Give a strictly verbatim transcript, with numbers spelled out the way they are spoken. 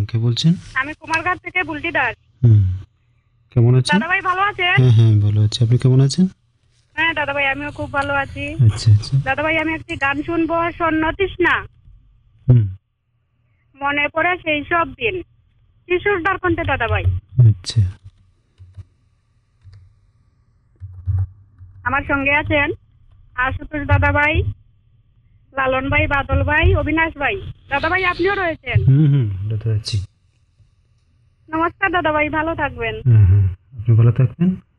কে বলছেন? আমি কুমারঘাট থেকে বুলটি দাস। হুম, কেমন আছেন? দাদা ভাই ভালো আছেন? হ্যাঁ হ্যাঁ ভালো আছি, আপনি কেমন আছেন? হ্যাঁ দাদা ভাই আমিও খুব ভালো আছি। আচ্ছা আচ্ছা। দাদা ভাই আমি একটি গান শুনবো, স্বর্ণ তৃষ্ণা। হুম। মনে পড়ে সেই সব দিন, শিশুর দ্বার কণ্ঠে দাদা ভাই। আচ্ছা। আমার সঙ্গে আছেন আশুতোষ দাদা ভাই, লালন ভাই, বাদল ভাই, অবিনাশ ভাই। দাদা ভাই আপনিও রয়েছেন। হুম হুম ওটা তো আছি। নমস্কার দাদা ভাই, ভালো থাকবেন। হ্যাঁ হ্যাঁ, আপনি ভালো থাকবেন।